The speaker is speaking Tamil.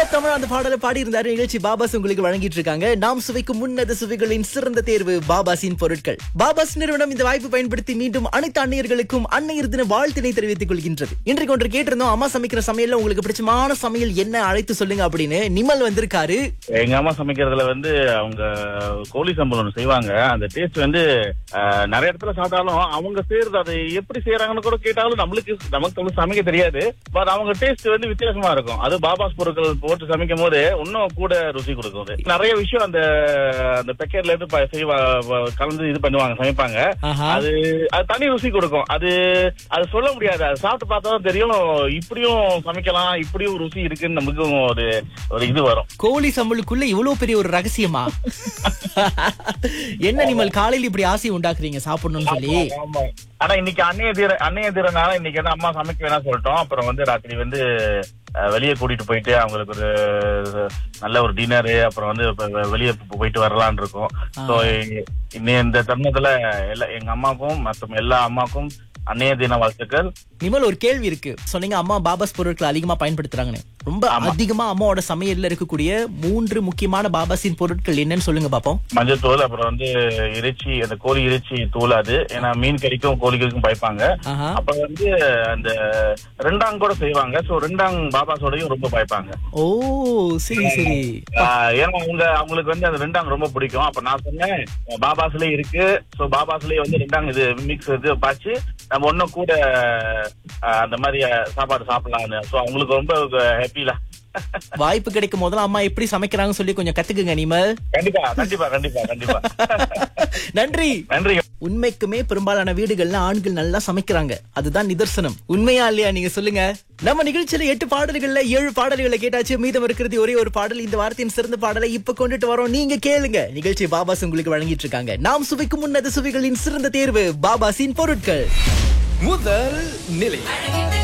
தமிழ் அந்த பாடலை பாடி இருந்தாரு. நிகழ்ச்சி பாபாஸ் உங்களுக்கு வழங்கிட்டு இருக்காங்க. நாம் சுவைக்கும் முன்னத சுவைகளின் சிறந்த தேர்வு பாபாஸின் பொருட்கள். பாபாஸ் நிறுவனம் இந்த வாய்ப்பு பயன்படுத்தி மீண்டும் அனைத்து அன்னையர்களுக்கும் அன்னையர் தின வாழ்த்தினை தெரிவித்துக் கொள்கின்றது. இன்றைக்கு ஒன்று கேட்டிருந்தோம், அம்மா சமைக்கிற சமையல்ல உங்களுக்கு பிடிச்சமான சமையல் என்ன, அழைத்து சொல்லுங்க அப்படின்னு. நிமல் வந்திருக்காரு. எங்க அம்மா சமைக்கிறதுல அவங்க கோழி சம்பல் ஒண்ணு செய்வாங்க. அந்த டேஸ்ட் நிறைய இடத்துல சாப்பிட்டாலும் அவங்க செய்யறது அதை எப்படி செய்யறாங்கன்னு கூட கேட்டாலும் நமக்கு சமைக்க தெரியாது. பட் அவங்க டேஸ்ட் வித்தியாசமா இருக்கும். அது பாபாஸ் பொருட்கள் போட்டு சமைக்கும் போது இன்னும் கூட ருசி கொடுக்கும். நிறைய விஷயம் அந்த பெக்கெட்ல இருந்து கலந்து இது பண்ணுவாங்க, சமைப்பாங்க. அது தனி ருசி கொடுக்கும். அது சொல்ல முடியாது. அது சாப்பிட்டு பார்த்தாதான் தெரியும், இப்படியும் சமைக்கலாம், இப்படியும் ருசி இருக்குன்னு நமக்கு ஒரு இது வரும். கோழி சம்பளுக்குள்ள இவ்வளவு பெரிய ஒரு ரகசியமா? என்ன நிமல் காலையில் இப்படி ஆசை உண்டாக்குறீங்க சாப்பிடணும்னு சொல்லி? ஆனா இன்னைக்கு அன்னைய தீரனால இன்னைக்கு அம்மா சமைக்க வேணாம் சொல்லிட்டோம். அப்புறம் ராத்திரி வெளியே கூட்டிட்டு போயிட்டு அவங்களுக்கு ஒரு நல்ல ஒரு டின்னரு, அப்புறம் வெளியே போயிட்டு வரலான் இருக்கோம். சோ இந்த தருணத்துல எங்க அம்மாக்கும் மற்றும் எல்லா அம்மாக்கும் அன்னைய தின வாழ்த்துக்கள். நிமல், ஒரு கேள்வி இருக்கு. சொன்னீங்க அம்மா பாபாஸ் பொருட்களை அதிகமா பயன்படுத்துறாங்கன்னு. ரொம்ப அதிகமா அம்மாவோட சமையல்ல இருக்கக்கூடிய 3 முக்கியமான பாபாஸின் பொருட்கள் என்னன்னு சொல்லுங்க பாப்போம். மஞ்சள் தூள், அப்புறம் இறைச்சி, அந்த கோழி இறைச்சி தூள். அது ஏன்னா மீன் கறிக்கும் கோழிகளுக்கும் பாய்ப்பாங்க. அப்புறம் அந்த ரெண்டாங் கூட செய்வாங்க. சோ ரெண்டாங் பாபாஸோடையும் ரொம்ப பாய்ப்பாங்க. ஓ சரி சரி. ஏன்னா அவங்களுக்கு அந்த ரெண்டாங் ரொம்ப பிடிக்கும். அப்ப நான் சொன்னேன் பாபாஸ்லயே இருக்கு. சோ பாபாஸ்லயே ரெண்டாங் இது மிக்ஸ் பாய்ச்சி நம்ம ஒன்னும் கூட அந்த மாதிரி சாப்பாடு சாப்பிடலாம்னு. சோ அவங்களுக்கு ரொம்ப ஹாப்பில. வாய்ப்பு கிடைக்கும் போதெல்லாம் அம்மா எப்படி சமைக்கிறாங்கன்னு சொல்லி கொஞ்சம் கத்துக்குங்க நிமல். கண்டிப்பா கண்டிப்பா கண்டிப்பா கண்டிப்பா. நன்றி நன்றி. உண்மைக்குமே பெரும்பாலான வீடுகள்ல ஆண்கள் நல்லா சமைக்கிறாங்க. அதுதான் நிதர்சனம். உண்மையா இல்லையா நீங்க சொல்லுங்க. நம்ம நிகழ்ச்சியில 8 பாடல்கள்ல 7 பாடல்களை கேட்டாச்சு. மீதம் இருக்கிறது ஒரே ஒரு பாடல். இந்த வாரத்தின் சிறந்த பாடலை இப்ப கொண்டுட்டு வரோம். நீங்க கேளுங்க. நிகழ்ச்சி பாபாஸ் உங்களுக்கு வழங்கிட்டு இருக்காங்க. நாம் சுவைக்கும் முன்னத சுவைகளின் சிறந்த தேர்வு பாபாஸின் பொருட்கள். முதல் நிலை.